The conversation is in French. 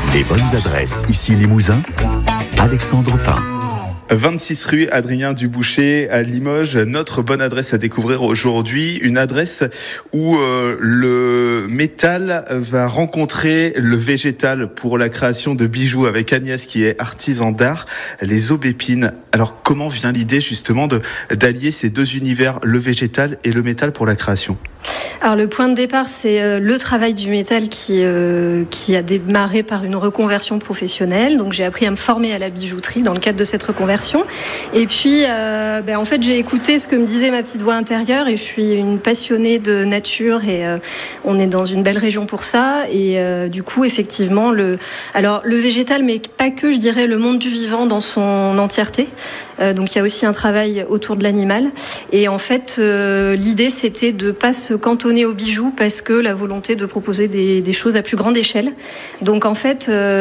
Les bonnes adresses, ici Limousin, Alexandre Pain. 26 rue Adrien Duboucher à Limoges, notre bonne adresse à découvrir aujourd'hui, une adresse où le métal va rencontrer le végétal pour la création de bijoux avec Agnès qui est artisan d'art, les aubépines. Alors comment vient l'idée justement d'allier ces deux univers, le végétal et le métal pour la création ? Alors le point de départ, c'est le travail du métal qui a démarré par une reconversion professionnelle. Donc j'ai appris à me former à la bijouterie dans le cadre de cette reconversion. Et puis, en fait, j'ai écouté ce que me disait ma petite voix intérieure et je suis une passionnée de nature et on est dans une belle région pour ça. Et du coup, effectivement, le végétal, mais pas que, je dirais, le monde du vivant dans son entièreté. Donc il y a aussi un travail autour de l'animal. Et en fait, l'idée, c'était de pas se cantonner aux bijoux parce que la volonté de proposer des choses à plus grande échelle. Donc en fait,